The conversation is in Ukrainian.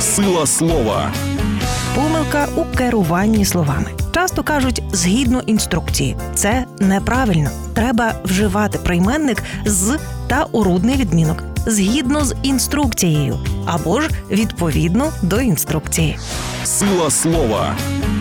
Сила слова. Помилка у керуванні словами. Часто кажуть «згідно інструкції». Це неправильно. Треба вживати прийменник «з» та орудний відмінок «згідно з інструкцією» або ж «відповідно до інструкції». Сила слова.